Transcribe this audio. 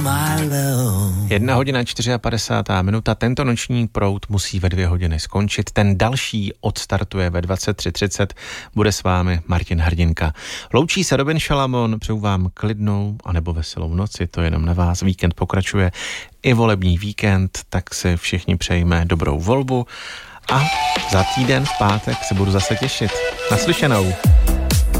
1 hodina 54 minuta. Tento noční proud musí ve 2 hodiny skončit. Ten další odstartuje ve 23:30. Bude s vámi Martin Hrdinka. Loučí se Robin Šalamon. Přeju vám klidnou anebo veselou noc. Je to jenom na vás. Víkend pokračuje. I volební víkend, tak si všichni přejme dobrou volbu. A za týden v pátek se budu zase těšit. Naslyšenou.